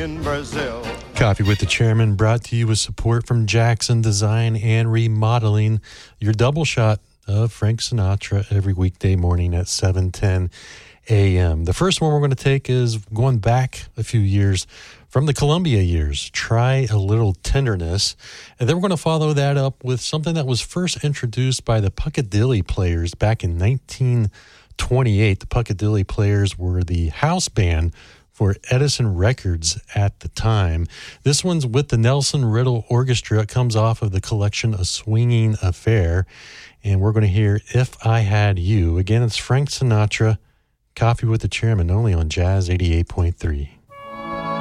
in Brazil. Coffee with the Chairman brought to you with support from Jackson Design and Remodeling. Your double shot of Frank Sinatra every weekday morning at 7:10 a.m. The first one we're going to take is going back a few years from the Columbia years, Try a Little Tenderness. And then we're going to follow that up with something that was first introduced by the Puckadilly Players back in 1928. The Puckadilly Players were the house band for Edison Records at the time. This one's with the Nelson Riddle Orchestra. It comes off of the collection A Swinging Affair. And we're going to hear If I Had You. Again, it's Frank Sinatra, Coffee with the Chairman, only on Jazz 88.3.